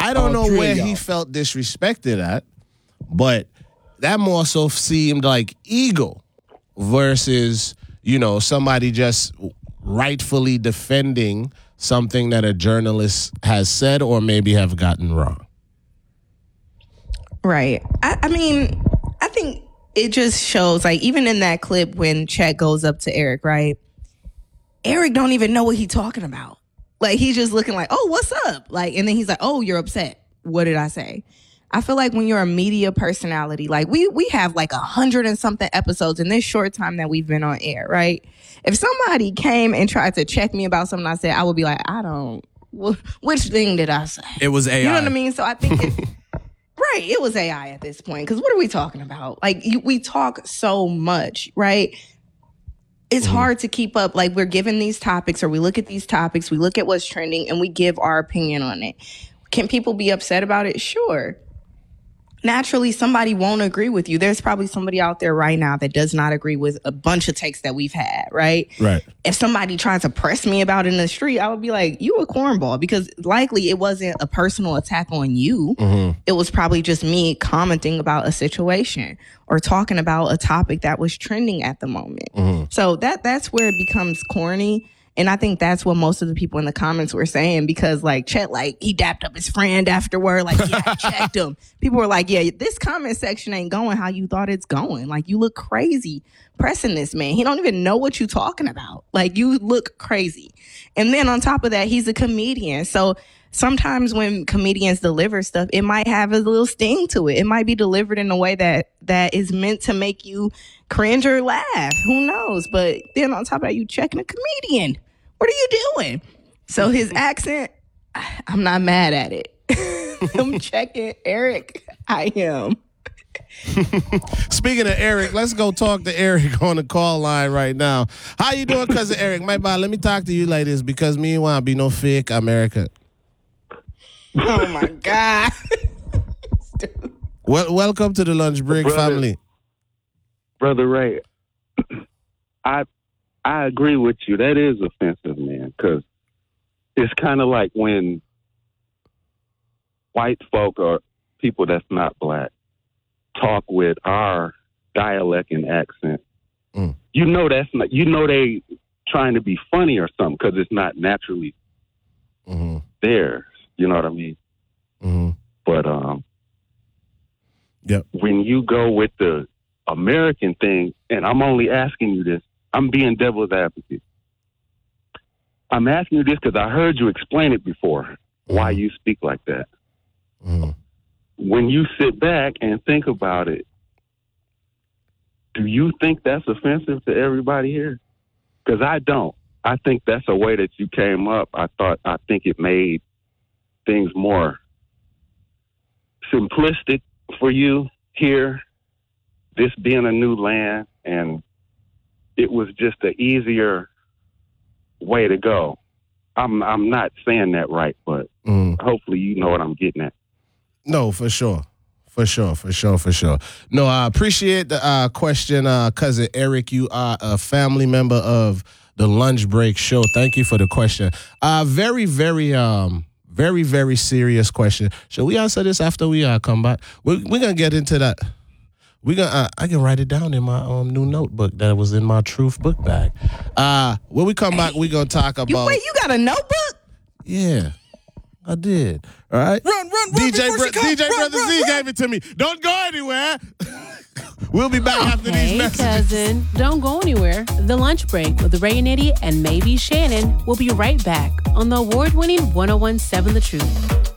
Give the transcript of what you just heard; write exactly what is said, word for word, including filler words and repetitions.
I don't All know where three of he y'all. felt disrespected at, but that more so seemed like ego versus, you know, somebody just rightfully defending something that a journalist has said or maybe have gotten wrong. Right. I, I mean, I think it just shows, like, even in that clip when Chet goes up to Eric, right? Eric don't even know what he's talking about. Like, he's just looking like, oh, what's up? Like, and then he's like, oh, you're upset. What did I say? I feel like when you're a media personality, like we we have like a hundred and something episodes in this short time that we've been on air, right? If somebody came and tried to check me about something I said, I would be like, I don't, wh- which thing did I say? It was A I. You know what I mean? So I think it's, right, it was A I at this point. Because what are we talking about? Like, you, we talk so much, right? It's mm-hmm. hard to keep up. Like, we're given these topics, or we look at these topics, we look at what's trending, and we give our opinion on it. Can people be upset about it? Sure. Naturally, somebody won't agree with you. There's probably somebody out there right now that does not agree with a bunch of takes that we've had, right? Right. If somebody tried to press me about it in the street, I would be like, you a cornball, because likely it wasn't a personal attack on you. Mm-hmm. It was probably just me commenting about a situation or talking about a topic that was trending at the moment. Mm-hmm. So that that's where it becomes corny. And I think that's what most of the people in the comments were saying, because, like, Chet, like, he dapped up his friend afterward. Like, yeah, I checked him. People were like, yeah, this comment section ain't going how you thought it's going. Like, you look crazy pressing this man. He don't even know what you're talking about. Like, you look crazy. And then on top of that, he's a comedian. So sometimes when comedians deliver stuff, it might have a little sting to it. It might be delivered in a way that that is meant to make you cringe or laugh. Who knows? But then on top of that, you checking a comedian. What are you doing? So his accent, I'm not mad at it. I'm checking Eric. I am. Speaking of Eric, let's go talk to Eric on the call line right now. How you doing, cousin Eric? My bad, let me talk to you like this, because me and want to be no fake America. Oh my God. Well, welcome to the Lunch Break brother, family. Brother Ray, I I agree with you. That is offensive, man, because it's kind of like when white folk or people that's not black talk with our dialect and accent. Mm. You know that's not. You know they trying to be funny or something, because it's not naturally mm-hmm. theirs. You know what I mean? Mm-hmm. But um, yep. when you go with the American thing, and I'm only asking you this, I'm being devil's advocate. I'm asking you this because I heard you explain it before, mm-hmm. why you speak like that. Mm-hmm. When you sit back and think about it, do you think that's offensive to everybody here? Because I don't. I think that's a way that you came up. I thought, I think it made things more simplistic for you here, this being a new land, and it was just an easier way to go. I'm I'm not saying that right, but mm. hopefully you know what I'm getting at. No, for sure. For sure, for sure, for sure. No, I appreciate the uh, question, uh, cousin Eric. You are a family member of the Lunch Break Show. Thank you for the question. Uh, very, very, um, very, very serious question. Shall we answer this after we uh, come back? We're, we're going to get into that. We gonna, uh, I can write it down in my um, new notebook that was in my Truth book bag. Uh, when we come back, we're going to talk about... You, wait, you got a notebook? Yeah, I did. All right? Run, run, run. D J, Bro- D J run, Brother run, Z run. gave it to me. Don't go anywhere. We'll be back after hey, these messages. cousin, don't go anywhere. The Lunch Break with Ray and Eddie and maybe Shannon will be right back on the award-winning one oh one point seven The Truth.